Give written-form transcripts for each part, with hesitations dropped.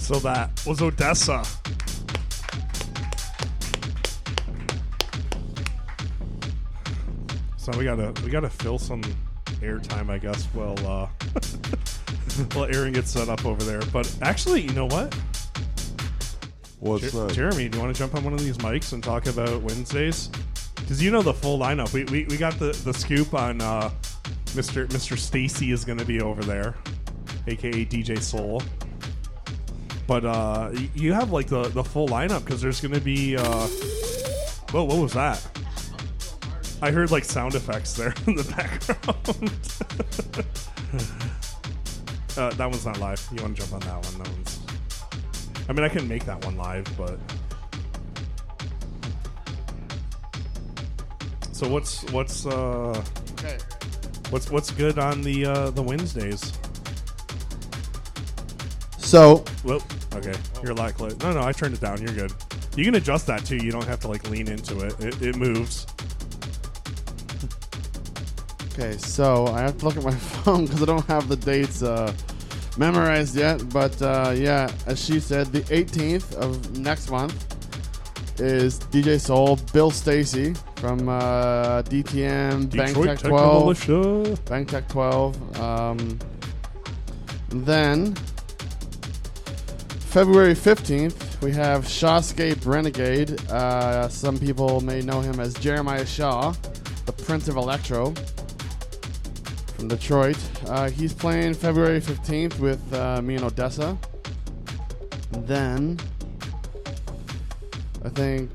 So that was Odessa. So we gotta fill some airtime, I guess. While Aaron gets set up over there. But actually, you know what? What's that? Jeremy, do you want to jump on one of these mics and talk about Wednesdays? Because you know the full lineup. We got the scoop on Mr. Stacy is going to be over there, aka DJ Soul. But you have like the full lineup because there's going to be. Whoa, what was that? I heard like sound effects there in the background. That one's not live. You want to jump on that one? That one's. I mean, I can make that one live, but. So what's good on the Wednesdays? So, Whoa. Okay, you're a lot close. No, I turned it down. You're good. You can adjust that too. You don't have to like lean into it. It moves. okay, so I have to look at my phone because I don't have the dates memorized yet. But yeah, as she said, the 18th of next month is DJ Soul, Bill Stacy from DTM, Detroit Bangtech 12. Militia. Bangtech 12. Then, February 15th, we have Shawscape Renegade. Some people may know him as Jeremiah Shaw, the Prince of Electro from Detroit. He's playing February 15th with me and Odessa. And then, I think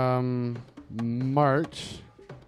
March.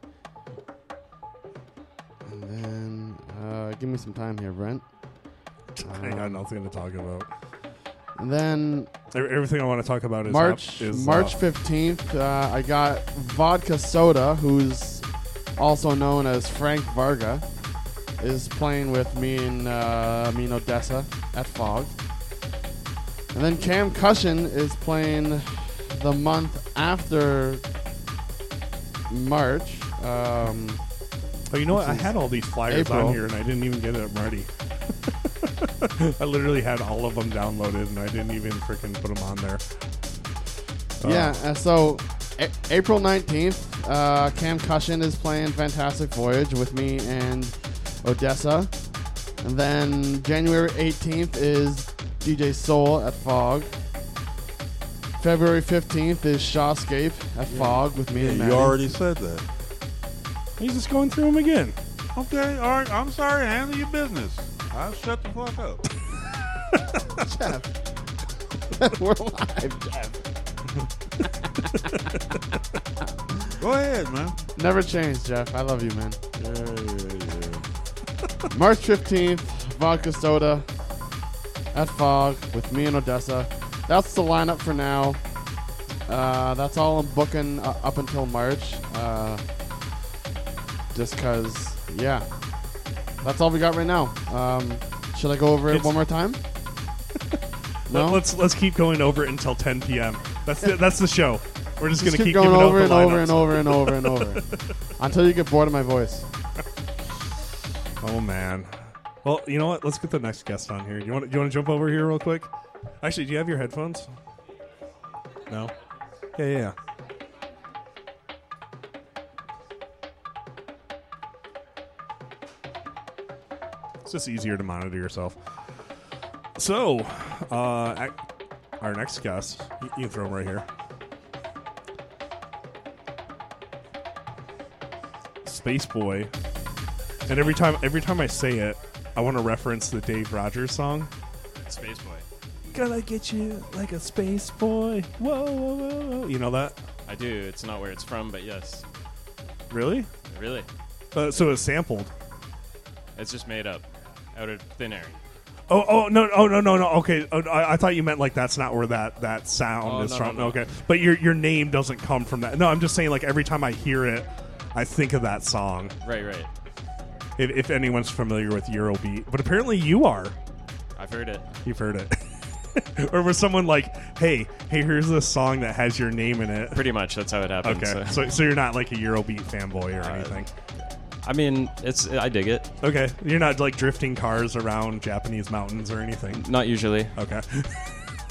And then, give me some time here, Brent. I got nothing to talk about. And then Everything I want to talk about is March 15th. I got Vodka Soda, who's also known as Frank Varga, is playing with me and Odessa at Fog. And then Cam Cushion is playing the month after March. Oh, you know what? I had all these flyers April. on here and I didn't even get them ready. I literally had all of them downloaded and I didn't even freaking put them on there. So April 19th, Cam Cushion is playing Fantastic Voyage with me and Odessa. And then January 18th is DJ Soul at Fog. February 15th is Shawscape at Fog with me and You Maddie. already said that. He's just going through them again. Okay, all right. I'm sorry. Handle your business. I'll shut the fuck up. Jeff. We're live, Jeff. Go ahead, man. Never change, Jeff. I love you, man. Yeah. March 15th, Vodka Soda at Fog with me and Odessa. That's the lineup for now. That's all I'm booking up until March. Just because, yeah. That's all we got right now. Should I go over it one more time? No? Let's keep going over it until 10 p.m. That's the show. We're just gonna keep going giving out over the and over lineups. and over and over and over until you get bored of my voice. Oh man. Well, you know what? Let's get the next guest on here. You want to jump over here real quick? Actually, do you have your headphones? No. Yeah. It's just easier to monitor yourself. So, our next guest, you can throw him right here. Space Boy. And every time I say it, I want to reference the Dave Rogers song. Space Boy. Gonna get you like a space boy. Whoa, whoa, whoa, whoa. You know that? I do. It's not where it's from, but yes. Really? Really. So it's sampled. It's just made up out of thin air. Oh no. Okay, I thought you meant like that's not where that sound is from. No. Okay, but your name doesn't come from that. No, I'm just saying like every time I hear it, I think of that song. Right. If anyone's familiar with Eurobeat, but apparently you are. I've heard it. You've heard it. Or was someone like, hey, here's this song that has your name in it? Pretty much. That's how it happens. Okay, so you're not like a Eurobeat fanboy or anything. I mean, I dig it. Okay, you're not like drifting cars around Japanese mountains or anything. Not usually. Okay.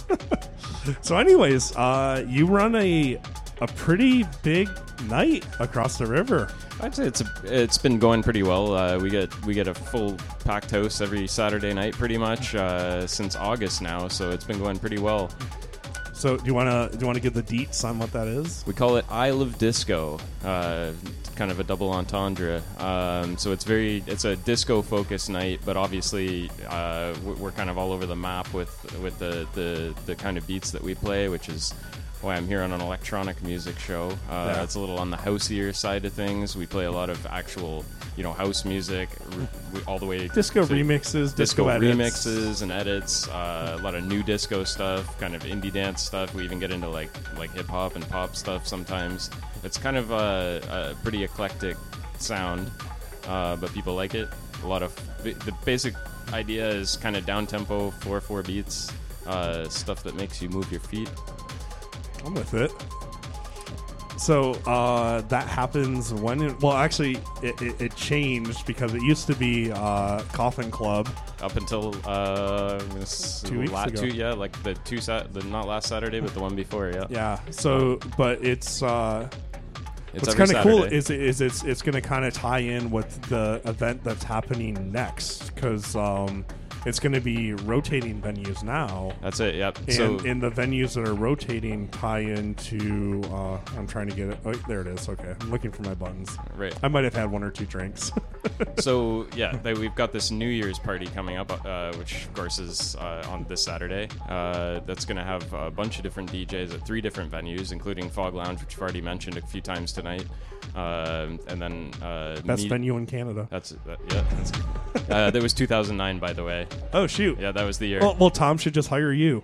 So, anyways, you run a pretty big night across the river. I'd say it's been going pretty well. We get a full packed house every Saturday night, pretty much since August now. So it's been going pretty well. So, do you wanna give the deets on what that is? We call it Isle of Disco, kind of a double entendre. So it's a disco focused night, but obviously we're kind of all over the map with the kind of beats that we play, which is why I'm here on an electronic music show. It's a little on the houseier side of things. We play a lot of actual, house music, all the way Disco remixes, disco edits. remixes and edits. A lot of new disco stuff, kind of indie dance stuff. We even get into like hip hop and pop stuff sometimes. It's kind of a pretty eclectic sound, but people like it. A lot of the basic idea is kind of down tempo 4/4 beats, stuff that makes you move your feet. I'm with it. So that happens when? Well, actually, it changed because it used to be Coffin Club up until 2 weeks ago. Like the not last Saturday, but the one before. Yeah. Yeah. So, but it's what's every kind of cool Saturday. is it's going to kind of tie in with the event that's happening next because it's going to be rotating venues now. That's it. Yep. And the venues that are rotating tie into. I'm trying to get it. Oh, there it is. Okay, I'm looking for my buttons. Right. I might have had one or two drinks. So yeah, we've got this New Year's party coming up, which of course is on this Saturday. That's going to have a bunch of different DJs at 3 different venues, including Fog Lounge, which I've already mentioned a few times tonight, and then best venue in Canada. That's it. Yeah. That was 2009, by the way. Oh shoot! Yeah, that was the year. Well, Tom should just hire you.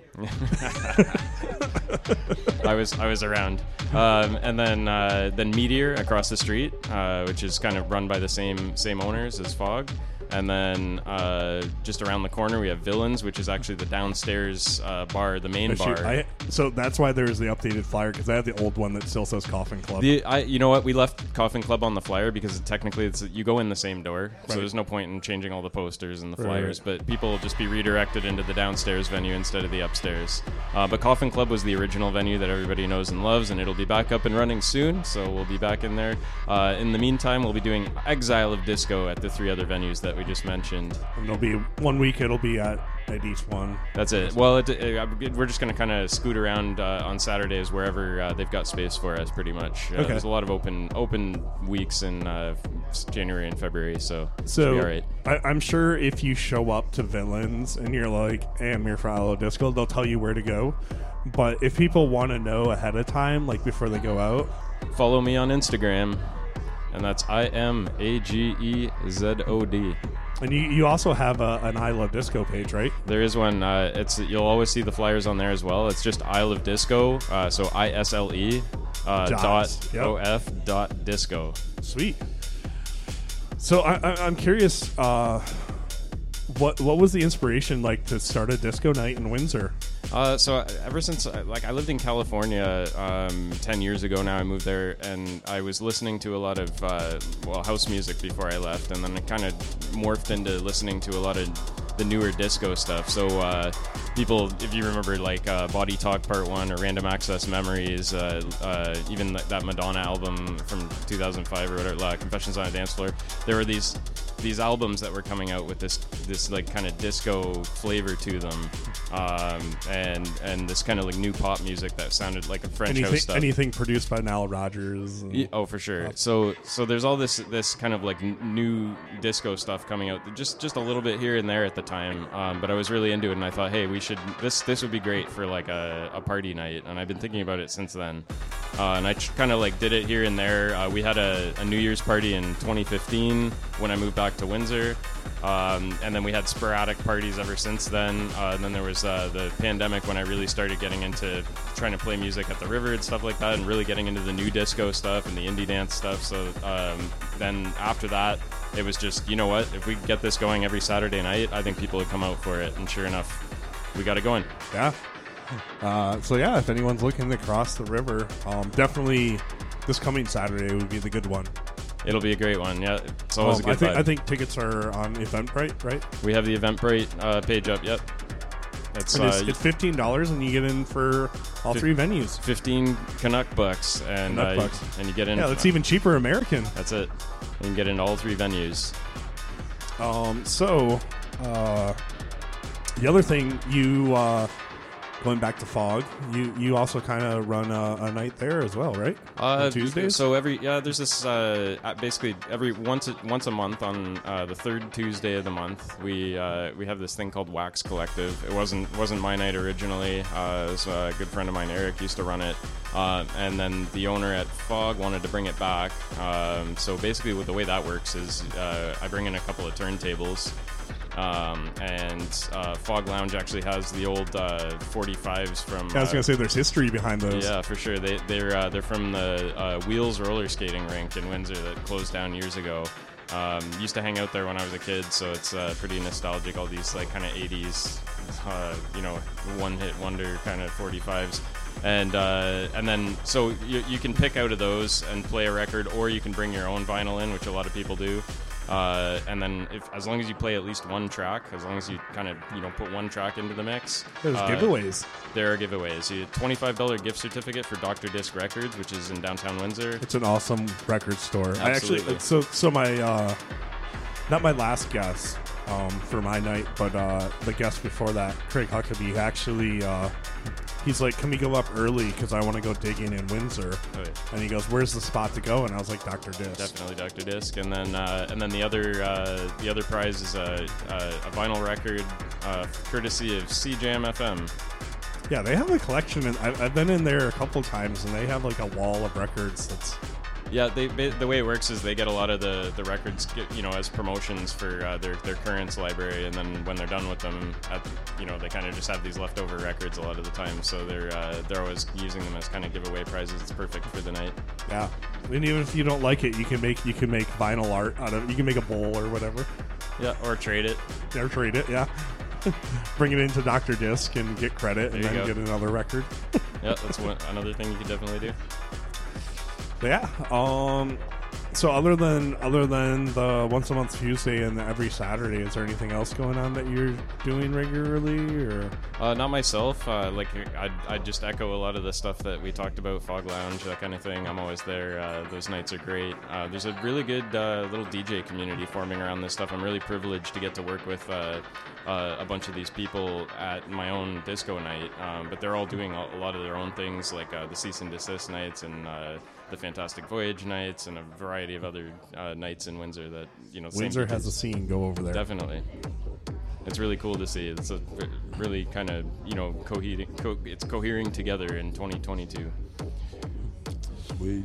I was around, and then Meteor across the street, which is kind of run by the same owners as Fog, and then just around the corner we have Villains, which is actually the downstairs bar, the main bar. So that's why there's the updated flyer because I have the old one that still says Coffin Club. You know what? We left Coffin Club on the flyer because technically you go in the same door, so Right. there's no point in changing all the posters and the Right. flyers. But people will just be redirected into the downstairs venue instead of the upstairs. But Coffin Club was the original venue that everybody knows and loves, and it'll be back up and running soon. So we'll be back in there. In the meantime, we'll be doing Exile of Disco at the 3 other venues that we just mentioned. And it'll be 1 week. It'll be at each one. That's it. Well, we're just going to kind of scoot around on Saturdays wherever they've got space for us, pretty much. Okay. There's a lot of open weeks in January and February, so it'll be all right. I'm sure if you show up to Villains and you're like, hey, I'm here for Isle of Disco, they'll tell you where to go. But if people want to know ahead of time, like before they go out, Follow me on Instagram, and that's IMAGEZOD. and you also have an Isle of Disco page, right? There is one. You'll always see the flyers on there as well. It's just Isle of Disco, so ISLE .OF .disco. Sweet. So I'm curious, what was the inspiration like to start a disco night in Windsor? So ever since I lived in California 10 years ago now, I moved there, and I was listening to a lot of house music before I left, and then it kind of morphed into listening to a lot of the newer disco stuff. So people, if you remember, like Body Talk Part 1 or Random Access Memories, even that Madonna album from 2005 or whatever, Confessions on a Dance Floor, there were these albums that were coming out with this like kind of disco flavor to them, and this kind of like new pop music that sounded like a French house stuff. Anything produced by Nile Rodgers? Oh, for sure. So there's all this kind of like new disco stuff coming out, just a little bit here and there at the time. But I was really into it, and I thought, hey, this would be great for like a party night. And I've been thinking about it since then. And I kind of like did it here and there. We had a New Year's party in 2015 when I moved back to Windsor. And then we had sporadic parties ever since then. And then there was the pandemic when I really started getting into trying to play music at the river and stuff like that, and really getting into the new disco stuff and the indie dance stuff. So then after that, it was just, you know what, if we get this going every Saturday night, I think people would come out for it. And sure enough, we got it going. Yeah. So yeah, if anyone's looking to cross the river, definitely this coming Saturday would be the good one. It'll be a great one. Yeah, it's always a good vibe. I think tickets are on Eventbrite, right? We have the Eventbrite page up. Yep. It's It's $15, and you get in for all three venues. 15 Canuck bucks, and Canuck bucks. and you get in. Yeah, it's even cheaper American. That's it. You can get into all three venues. The other thing, you going back to Fog, you also kind of run a night there as well, right? On Tuesdays. So there's this basically every once a month on the third Tuesday of the month we have this thing called Wax Collective. It wasn't my night originally. It was a good friend of mine, Eric, used to run it, and then the owner at Fog wanted to bring it back. So basically, the way that works is I bring in a couple of turntables. And Fog Lounge actually has the old 45s from. I was gonna say there's history behind those. Yeah, for sure. They're from the Wheels roller skating rink in Windsor that closed down years ago. Used to hang out there when I was a kid, so it's pretty nostalgic. All these like kind of 80s, one hit wonder kind of 45s. And then so you can pick out of those and play a record, or you can bring your own vinyl in, which a lot of people do. And then as long as you play at least one track, as long as you kind of put one track into the mix, There's giveaways. There are giveaways. You $25 gift certificate for Dr. Disc Records, which is in downtown Windsor. It's an awesome record store. Absolutely. I actually so my not my last guest for my night, but the guest before that, Craig Huckabee, actually he's like, "Can we go up early? Because I want to go digging in Windsor." Oh, yeah. And he goes, "Where's the spot to go?" And I was like, "Dr. Disc." Definitely Dr. Disc. And then the other prize is a vinyl record courtesy of CJAM FM. Yeah, they have a collection, and I've been in there a couple times, and they have like a wall of records that's. Yeah, the way it works is they get a lot of the records, as promotions for their currents library, and then when they're done with them, they kind of just have these leftover records a lot of the time. So they're always using them as kind of giveaway prizes. It's perfect for the night. Yeah, and even if you don't like it, you can make vinyl art out of it. You can make a bowl or whatever. Yeah, or trade it. Or trade it. Yeah. Bring it into Dr. Disc and get credit, and then get another record. Yeah, that's another thing you could definitely do. Yeah. So other than the once a month Tuesday and every Saturday, is there anything else going on that you're doing regularly, or? Not myself. I just echo a lot of the stuff that we talked about, Fog Lounge, that kind of thing. I'm always there. Those nights are great. There's a really good little DJ community forming around this stuff. I'm really privileged to get to work with a bunch of these people at my own disco night, but they're all doing a lot of their own things, like the Cease and Desist nights and the Fantastic Voyage nights and a variety of other nights in Windsor that Windsor has a scene. Go over there. Definitely. It's really cool to see. It's a really kind of it's cohering together in 2022. Sweet.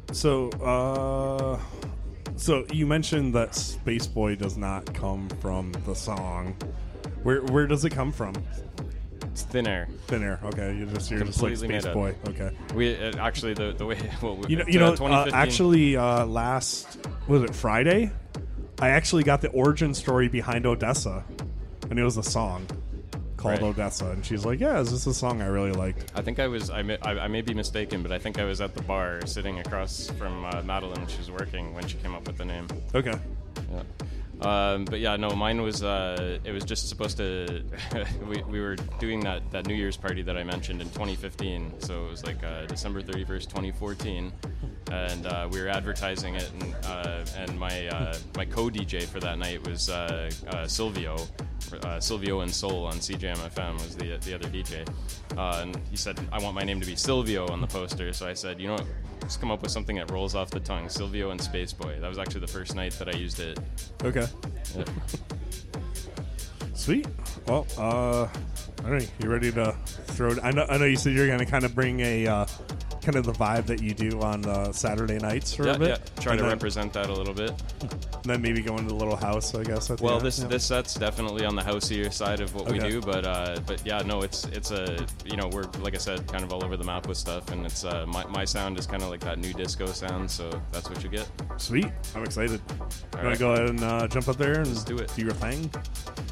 So you mentioned that Space Boy does not come from the song. Where does it come from? It's Thin Air. Thin Air. Okay, you're just like Space Boy. Okay. We actually the way actually last was it Friday? I actually got the origin story behind Odessa, and it was a song called Odessa, and she's like, "Yeah, is this a song I really liked?" I think I may be mistaken, but I think I was at the bar sitting across from Madeline when she was working when she came up with the name. Okay. Yeah. But yeah, no, mine was, it was just supposed to, we were doing that New Year's party that I mentioned in 2015, so it was like December 31st, 2014, and we were advertising it, and my co-DJ for that night was Silvio and Soul on CJAM FM was the other DJ, and he said, "I want my name to be Silvio on the poster," so I said, "You know what, let's come up with something that rolls off the tongue, Silvio and Space Boy." That was actually the first night that I used it. Okay. Yeah. Sweet. Well, all right, you ready to throw it? I know you said you're going to kind of bring a kind of the vibe that you do on Saturday nights for a bit. Yeah, try to represent that a little bit. And then maybe go into the little house, I guess. Well, this set's definitely on the houseier side of what we do, but yeah, no, it's a we're, like I said, kind of all over the map with stuff, and it's my sound is kind of like that new disco sound, so that's what you get. Sweet, I'm excited. All You want to go ahead and jump up there and Let's do it. Do your thing.